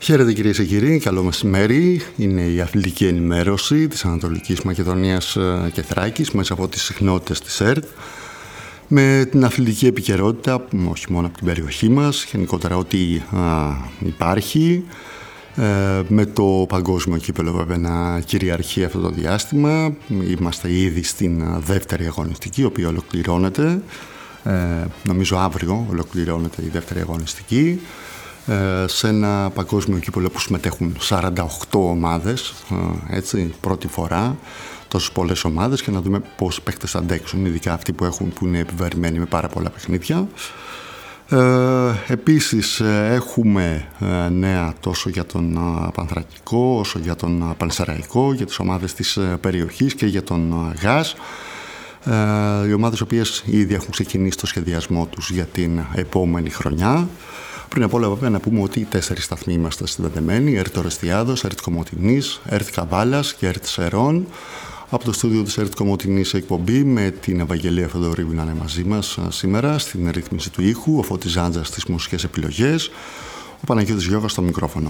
Χαίρετε κυρίες και κύριοι, καλό μεσημέρι. Είναι η αθλητική ενημέρωση της Ανατολικής Μακεδονίας και Θράκης μέσα από τις συχνότητες της ΕΡΤ, με την αθλητική επικαιρότητα, όχι μόνο από την περιοχή μας, γενικότερα ό,τι υπάρχει, με το παγκόσμιο κύπελλο βέβαια να κυριαρχεί αυτό το διάστημα. Είμαστε ήδη στην δεύτερη αγωνιστική, η οποία ολοκληρώνεται. Νομίζω αύριο ολοκληρώνεται η δεύτερη αγωνιστική. Σε ένα παγκόσμιο κύπελλο που συμμετέχουν 48 ομάδες, έτσι, πρώτη φορά, τόσες πολλές ομάδες, και να δούμε πόσοι παίκτες αντέξουν, ειδικά αυτοί που είναι επιβαρημένοι με πάρα πολλά παιχνίδια. Επίσης έχουμε νέα τόσο για τον Πανθρακικό όσο για τον Πανσεραϊκό, για τις ομάδες της περιοχής και για τον ΓΑΣ. Οι ομάδες οι οποίες ήδη έχουν ξεκινήσει το σχεδιασμό τους για την επόμενη χρονιά. Πριν από όλα, βέβαια, να πούμε ότι 4 σταθμοί είμαστε συνδεδεμένοι: ΕΡΤ Ορεστιάδος, ΕΡΤ Κομοτηνής, ΕΡΤ Καβάλας και ΕΡΤ Σερών. Από το στούντιο της ΕΡΤ Κομοτηνής εκπομπή με την Ευαγγελία Φεδωρίου να είναι μαζί μας σήμερα στην ρύθμιση του ήχου, ο Φώτης Ζάντζας στις μουσικές επιλογές, ο Παναγιώτης Γιώργας στο μικρόφωνο.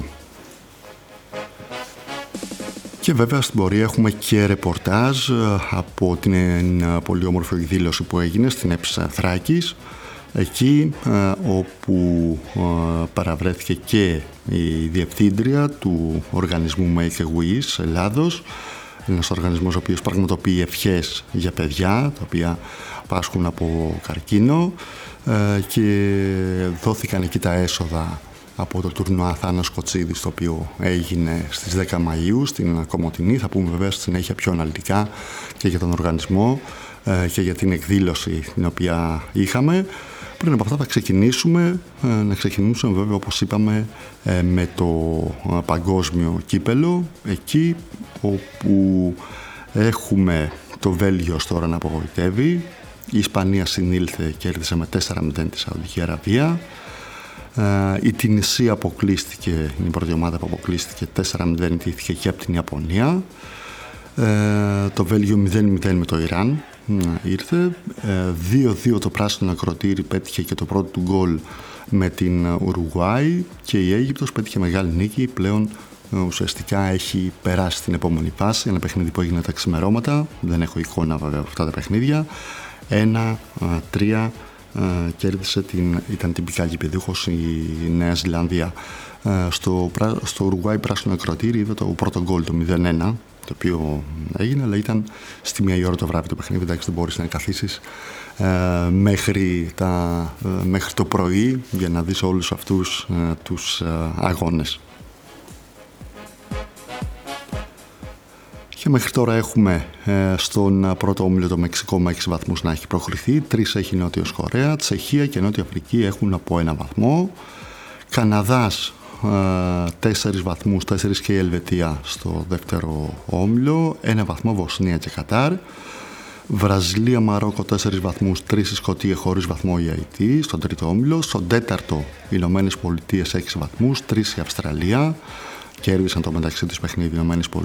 Και βέβαια στην πορεία έχουμε και ρεπορτάζ από την πολύ όμορφη εκδήλωση που έγινε στην ΕΠΣ Θράκης, εκεί όπου παραβρέθηκε και η διευθύντρια του οργανισμού Make a Wish Ελλάδος, ένας οργανισμός ο οποίος πραγματοποιεί ευχές για παιδιά τα οποία πάσχουν από καρκίνο, και δόθηκαν εκεί τα έσοδα από το τουρνουά Θάνος Κοτσίδης, το οποίο έγινε στις 10 Μαΐου στην Κομοτηνή. Θα πούμε βέβαια στη συνέχεια πιο αναλυτικά και για τον οργανισμό και για την εκδήλωση την οποία είχαμε. Πριν από αυτά θα ξεκινήσουμε βέβαια, όπως είπαμε, με το παγκόσμιο κύπελλο, εκεί όπου έχουμε το Βέλγιο τώρα να απογοητεύει. Η Ισπανία συνήλθε, κέρδισε με 4-0 τη Σαουδική Αραβία. Η Τινησία αποκλείστηκε, είναι η πρώτη ομάδα που αποκλείστηκε, 4-0 ιτήθηκε και από την Ιαπωνία. Το Βέλγιο 0-0 με το Ιράν ήρθε. 2-2 το πράσινο ακροτήρι πέτυχε και το πρώτο του γκολ με την Ουρουγουάη, και η Αίγυπτος πέτυχε μεγάλη νίκη. Πλέον ουσιαστικά έχει περάσει στην επόμενη φάση, ένα παιχνίδι που έγινε τα ξημερώματα, δεν έχω εικόνα βέβαια από αυτά τα παιχνίδια. 1-3 κέρδισε ήταν τυπικά γηπεδούχος η Νέα Ζηλανδία. Στο Ουρουγουάη πράσινο ακροτήρι είδε το πρώτο γκολ, το 0-1, το οποίο έγινε, αλλά ήταν στη 1 η ώρα το βράδυ το παιχνίδι. Εντάξει, δεν μπορείς να καθίσεις μέχρι το πρωί για να δεις όλους αυτούς τους αγώνες. Και μέχρι τώρα έχουμε στον πρώτο όμιλο το Μεξικό με 6 βαθμούς να έχει προχωρηθεί, 3 έχει η Νότιος Κορέα, Τσεχία και Νότια Αφρική έχουν από 1 βαθμό, Καναδάς 4 βαθμούς, 4 και η Ελβετία στο δεύτερο όμιλο, 1 βαθμό Βοσνία και Κατάρ, Βραζιλία, Μαρόκο 4 βαθμούς, 3 η Σκωτία χωρίς βαθμό η Αϊτή στον τρίτο όμιλο, στον τέταρτο οι Ηνωμένες Πολιτείες 6 βαθμούς, 3 η Αυστραλία, κέρδισαν το μεταξύ της παιχνίδι οι ΗΠΑ